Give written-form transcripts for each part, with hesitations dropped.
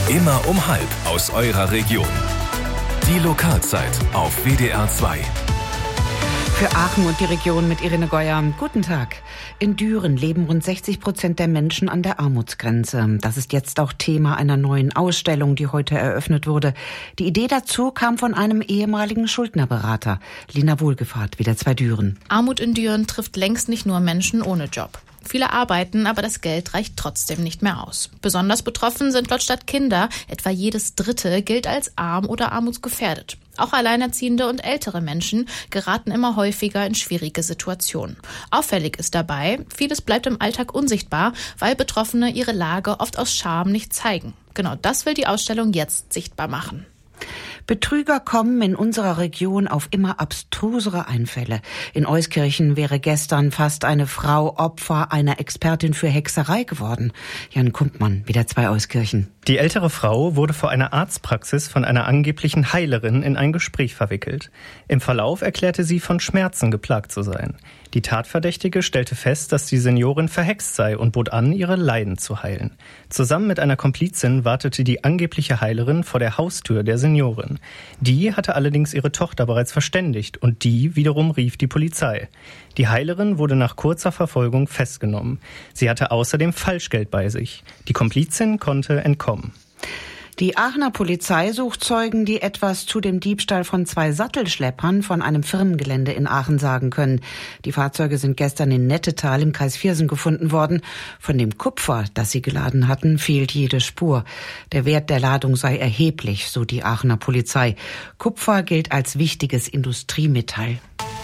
Immer um 12:30 aus eurer Region. Die Lokalzeit auf WDR 2. Für Aachen und die Region mit Irene Geuer. Guten Tag. In Düren leben rund 60% der Menschen an der Armutsgrenze. Das ist jetzt auch Thema einer neuen Ausstellung, die heute eröffnet wurde. Die Idee dazu kam von einem ehemaligen Schuldnerberater. Lina Wohlgefahrt, WDR 2 Düren. Armut in Düren trifft längst nicht nur Menschen ohne Job. Viele arbeiten, aber das Geld reicht trotzdem nicht mehr aus. Besonders betroffen sind laut Stadt Kinder. Etwa jedes Dritte gilt als arm oder armutsgefährdet. Auch alleinerziehende und ältere Menschen geraten immer häufiger in schwierige Situationen. Auffällig ist dabei, vieles bleibt im Alltag unsichtbar, weil Betroffene ihre Lage oft aus Scham nicht zeigen. Genau das will die Ausstellung jetzt sichtbar machen. Betrüger kommen in unserer Region auf immer abstrusere Einfälle. In Euskirchen wäre gestern fast eine Frau Opfer einer Expertin für Hexerei geworden. Jan Kumpmann, WDR 2 Euskirchen. Die ältere Frau wurde vor einer Arztpraxis von einer angeblichen Heilerin in ein Gespräch verwickelt. Im Verlauf erklärte sie, von Schmerzen geplagt zu sein. Die Tatverdächtige stellte fest, dass die Seniorin verhext sei und bot an, ihre Leiden zu heilen. Zusammen mit einer Komplizin wartete die angebliche Heilerin vor der Haustür der Seniorin. Die hatte allerdings ihre Tochter bereits verständigt und die wiederum rief die Polizei. Die Heilerin wurde nach kurzer Verfolgung festgenommen. Sie hatte außerdem Falschgeld bei sich. Die Komplizin konnte entkommen. Die Aachener Polizei sucht Zeugen, die etwas zu dem Diebstahl von 2 Sattelschleppern von einem Firmengelände in Aachen sagen können. Die Fahrzeuge sind gestern in Nettetal im Kreis Viersen gefunden worden. Von dem Kupfer, das sie geladen hatten, fehlt jede Spur. Der Wert der Ladung sei erheblich, so die Aachener Polizei. Kupfer gilt als wichtiges Industriemetall.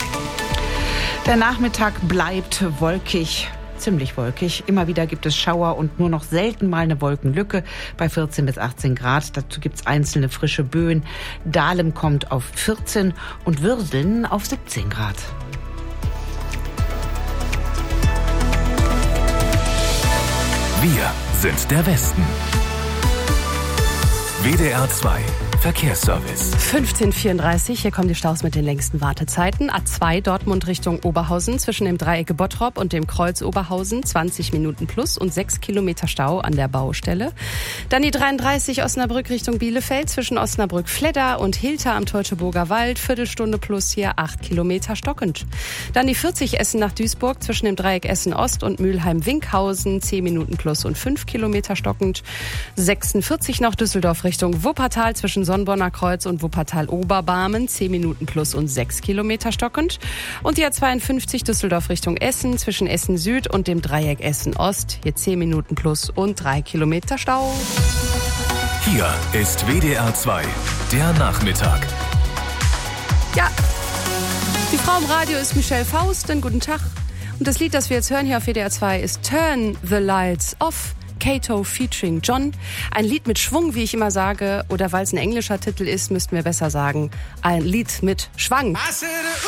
Der Nachmittag bleibt wolkig. Ziemlich wolkig. Immer wieder gibt es Schauer und nur noch selten mal eine Wolkenlücke bei 14 bis 18 Grad. Dazu gibt es einzelne frische Böen. Dahlem kommt auf 14 und Würseln auf 17 Grad. Wir sind der Westen. WDR 2 Verkehrsservice. 15:34, hier kommen die Staus mit den längsten Wartezeiten. A2 Dortmund Richtung Oberhausen zwischen dem Dreieck Bottrop und dem Kreuz Oberhausen 20 Minuten plus und 6 Kilometer Stau an der Baustelle. Dann die 33 Osnabrück Richtung Bielefeld zwischen Osnabrück-Fledder und Hilter am Teutoburger Wald, Viertelstunde plus hier 8 Kilometer stockend. Dann die 40 Essen nach Duisburg zwischen dem Dreieck Essen Ost und Mülheim-Winkhausen 10 Minuten plus und 5 Kilometer stockend. 46 nach Düsseldorf Richtung Wuppertal zwischen Sonnborner Kreuz und Wuppertal-Oberbarmen, 10 Minuten plus und 6 Kilometer stockend. Und die A52 Düsseldorf Richtung Essen zwischen Essen Süd und dem Dreieck Essen Ost, hier 10 Minuten plus und 3 Kilometer Stau. Hier ist WDR 2, der Nachmittag. Ja, die Frau im Radio ist Michelle Faust, einen guten Tag. Und das Lied, das wir jetzt hören hier auf WDR 2 ist Turn the Lights Off. Kato featuring John. Ein Lied mit Schwung, wie ich immer sage, oder weil es ein englischer Titel ist, müssten wir besser sagen, ein Lied mit Schwang.